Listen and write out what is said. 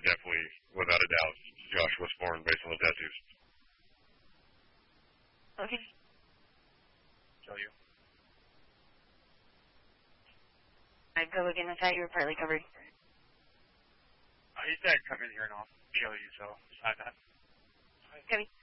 definitely, without a doubt, Joshua Sporn based on the tattoos. Okay. Kill you. I'd go again with that. You were partly covered. He's dead. Come in here and I'll kill you, so decide that. Copy.